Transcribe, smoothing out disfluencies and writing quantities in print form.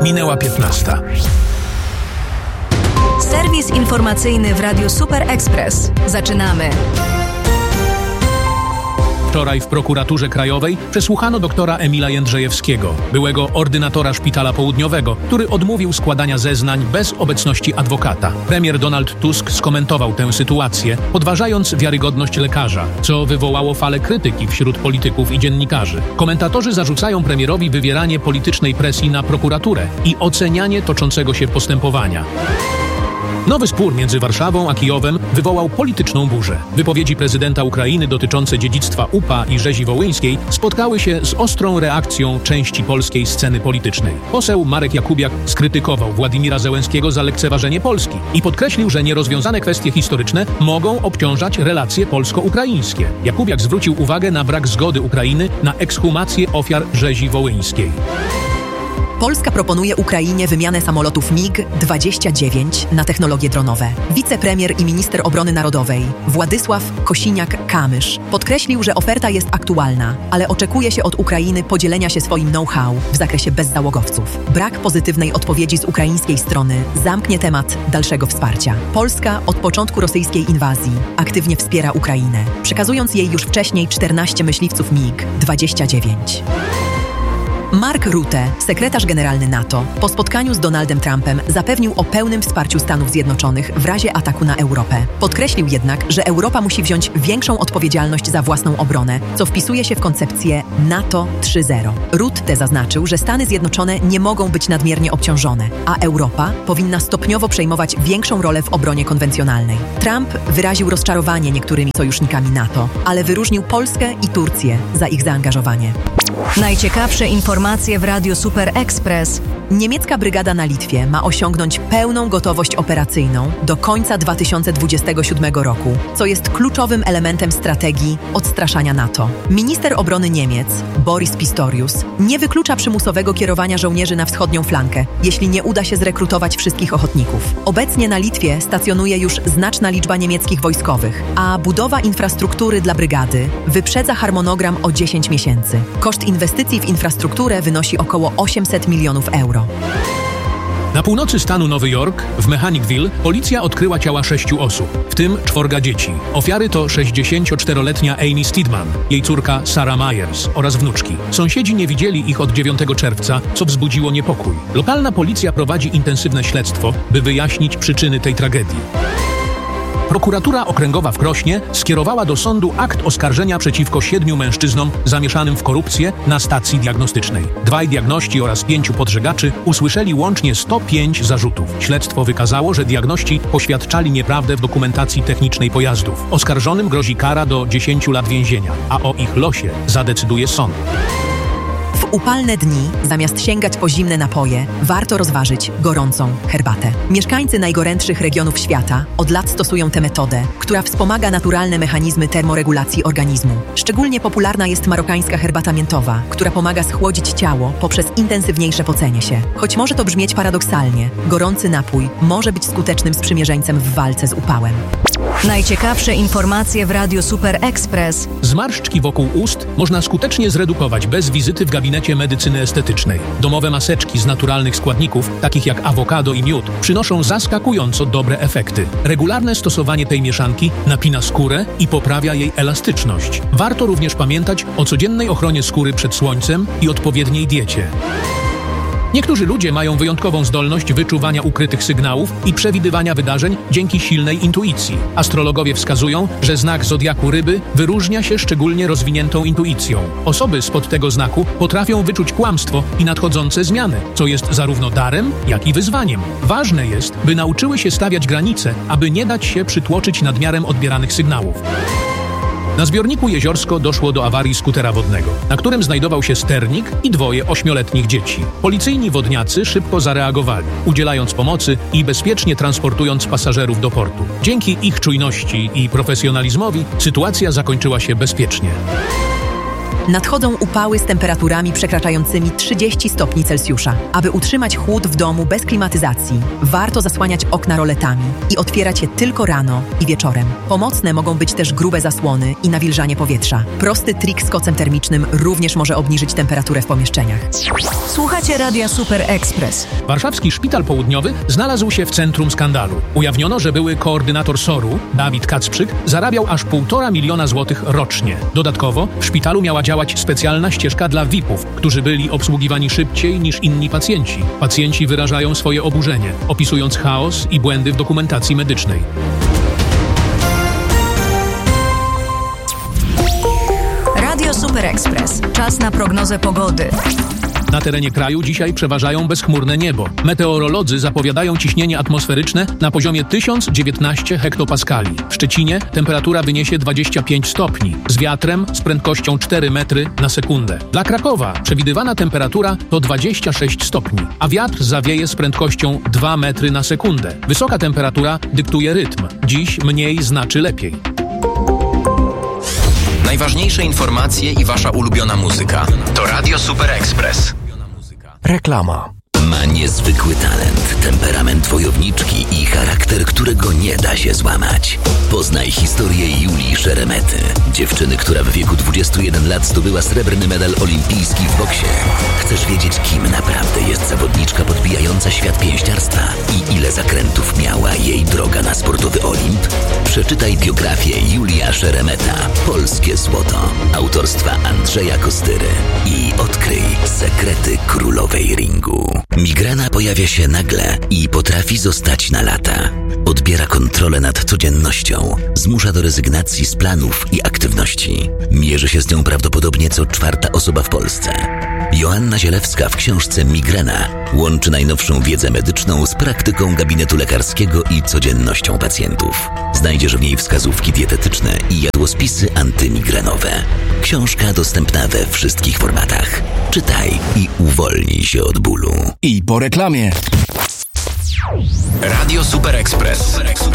Minęła 15. Serwis informacyjny w Radiu Super Express. Zaczynamy. Wczoraj w prokuraturze krajowej przesłuchano doktora Emila Jędrzejewskiego, byłego ordynatora szpitala południowego, który odmówił składania zeznań bez obecności adwokata. Premier Donald Tusk skomentował tę sytuację, podważając wiarygodność lekarza, co wywołało falę krytyki wśród polityków i dziennikarzy. Komentatorzy zarzucają premierowi wywieranie politycznej presji na prokuraturę i ocenianie toczącego się postępowania. Nowy spór między Warszawą a Kijowem wywołał polityczną burzę. Wypowiedzi prezydenta Ukrainy dotyczące dziedzictwa UPA i rzezi wołyńskiej spotkały się z ostrą reakcją części polskiej sceny politycznej. Poseł Marek Jakubiak skrytykował Władimira Zełenskiego za lekceważenie Polski i podkreślił, że nierozwiązane kwestie historyczne mogą obciążać relacje polsko-ukraińskie. Jakubiak zwrócił uwagę na brak zgody Ukrainy na ekshumację ofiar rzezi wołyńskiej. Polska proponuje Ukrainie wymianę samolotów MiG-29 na technologie dronowe. Wicepremier i minister obrony narodowej Władysław Kosiniak-Kamysz podkreślił, że oferta jest aktualna, ale oczekuje się od Ukrainy podzielenia się swoim know-how w zakresie bezzałogowców. Brak pozytywnej odpowiedzi z ukraińskiej strony zamknie temat dalszego wsparcia. Polska od początku rosyjskiej inwazji aktywnie wspiera Ukrainę, przekazując jej już wcześniej 14 myśliwców MiG-29. Mark Rutte, sekretarz generalny NATO, po spotkaniu z Donaldem Trumpem zapewnił o pełnym wsparciu Stanów Zjednoczonych w razie ataku na Europę. Podkreślił jednak, że Europa musi wziąć większą odpowiedzialność za własną obronę, co wpisuje się w koncepcję NATO 3.0. Rutte zaznaczył, że Stany Zjednoczone nie mogą być nadmiernie obciążone, a Europa powinna stopniowo przejmować większą rolę w obronie konwencjonalnej. Trump wyraził rozczarowanie niektórymi sojusznikami NATO, ale wyróżnił Polskę i Turcję za ich zaangażowanie. Najciekawsze informacje w Radiu Super Express. Niemiecka brygada na Litwie ma osiągnąć pełną gotowość operacyjną do końca 2027 roku, co jest kluczowym elementem strategii odstraszania NATO. Minister obrony Niemiec, Boris Pistorius, nie wyklucza przymusowego kierowania żołnierzy na wschodnią flankę, jeśli nie uda się zrekrutować wszystkich ochotników. Obecnie na Litwie stacjonuje już znaczna liczba niemieckich wojskowych, a budowa infrastruktury dla brygady wyprzedza harmonogram o 10 miesięcy. Koszt inwestycji w infrastrukturę wynosi około 800 milionów euro. Na północy stanu Nowy Jork, w Mechanicville, policja odkryła ciała 6 osób, w tym 4 dzieci. Ofiary to 64-letnia Amy Steedman, jej córka Sarah Myers oraz wnuczki. Sąsiedzi nie widzieli ich od 9 czerwca, co wzbudziło niepokój. Lokalna policja prowadzi intensywne śledztwo, by wyjaśnić przyczyny tej tragedii. Prokuratura Okręgowa w Krośnie skierowała do sądu akt oskarżenia przeciwko 7 mężczyznom zamieszanym w korupcję na stacji diagnostycznej. 2 diagności oraz 5 podżegaczy usłyszeli łącznie 105 zarzutów. Śledztwo wykazało, że diagności poświadczali nieprawdę w dokumentacji technicznej pojazdów. Oskarżonym grozi kara do 10 lat więzienia, a o ich losie zadecyduje sąd. W upalne dni, zamiast sięgać po zimne napoje, warto rozważyć gorącą herbatę. Mieszkańcy najgorętszych regionów świata od lat stosują tę metodę, która wspomaga naturalne mechanizmy termoregulacji organizmu. Szczególnie popularna jest marokańska herbata miętowa, która pomaga schłodzić ciało poprzez intensywniejsze pocenie się. Choć może to brzmieć paradoksalnie, gorący napój może być skutecznym sprzymierzeńcem w walce z upałem. Najciekawsze informacje w Radiu Super Express. Zmarszczki wokół ust można skutecznie zredukować bez wizyty w gabinecie medycyny estetycznej. Domowe maseczki z naturalnych składników, takich jak awokado i miód, przynoszą zaskakująco dobre efekty. Regularne stosowanie tej mieszanki napina skórę i poprawia jej elastyczność. Warto również pamiętać o codziennej ochronie skóry przed słońcem i odpowiedniej diecie. Niektórzy ludzie mają wyjątkową zdolność wyczuwania ukrytych sygnałów i przewidywania wydarzeń dzięki silnej intuicji. Astrologowie wskazują, że znak zodiaku ryby wyróżnia się szczególnie rozwiniętą intuicją. Osoby spod tego znaku potrafią wyczuć kłamstwo i nadchodzące zmiany, co jest zarówno darem, jak i wyzwaniem. Ważne jest, by nauczyły się stawiać granice, aby nie dać się przytłoczyć nadmiarem odbieranych sygnałów. Na zbiorniku Jeziorsko doszło do awarii skutera wodnego, na którym znajdował się sternik i 2 8-letnich dzieci. Policyjni wodniacy szybko zareagowali, udzielając pomocy i bezpiecznie transportując pasażerów do portu. Dzięki ich czujności i profesjonalizmowi sytuacja zakończyła się bezpiecznie. Nadchodzą upały z temperaturami przekraczającymi 30 stopni Celsjusza. Aby utrzymać chłód w domu bez klimatyzacji, warto zasłaniać okna roletami i otwierać je tylko rano i wieczorem. Pomocne mogą być też grube zasłony i nawilżanie powietrza. Prosty trik z kocem termicznym również może obniżyć temperaturę w pomieszczeniach. Słuchacie Radia Super Express. Warszawski Szpital Południowy znalazł się w centrum skandalu. Ujawniono, że były koordynator SOR-u, Dawid Kacprzyk, zarabiał aż 1,5 miliona złotych rocznie. Dodatkowo w szpitalu miała działać specjalna ścieżka dla VIP-ów, którzy byli obsługiwani szybciej niż inni pacjenci. Pacjenci wyrażają swoje oburzenie, opisując chaos i błędy w dokumentacji medycznej. Radio Super Express. Czas na prognozę pogody. Na terenie kraju dzisiaj przeważają bezchmurne niebo. Meteorolodzy zapowiadają ciśnienie atmosferyczne na poziomie 1019 hektopaskali. W Szczecinie temperatura wyniesie 25 stopni, z wiatrem z prędkością 4 metry na sekundę. Dla Krakowa przewidywana temperatura to 26 stopni, a wiatr zawieje z prędkością 2 metry na sekundę. Wysoka temperatura dyktuje rytm. Dziś mniej znaczy lepiej. Najważniejsze informacje i wasza ulubiona muzyka. To Radio Super Express. Reklama. Ma niezwykły talent, temperament wojowniczki i charakter, którego nie da się złamać. Poznaj historię Julii Szeremety, dziewczyny, która w wieku 21 lat zdobyła srebrny medal olimpijski w boksie. Chcesz wiedzieć, kim naprawdę jest zawodniczka podbijająca świat pięściarstwa i ile zakrętów miała jej droga na sportowy Olimp? Przeczytaj biografię Julia Szeremeta, Polskie Złoto, autorstwa Andrzeja Kostyry i odkryj sekrety królowej ringu. Migrena pojawia się nagle i potrafi zostać na lata. Odbiera kontrolę nad codziennością, zmusza do rezygnacji z planów i aktywności. Mierzy się z nią prawdopodobnie co 4. osoba w Polsce. Joanna Zielewska w książce Migrena łączy najnowszą wiedzę medyczną z praktyką gabinetu lekarskiego i codziennością pacjentów. Znajdziesz w niej wskazówki dietetyczne i jadłospisy antymigrenowe. Książka dostępna we wszystkich formatach. Czytaj i uwolnij się od bólu. I po reklamie. Radio Super Express.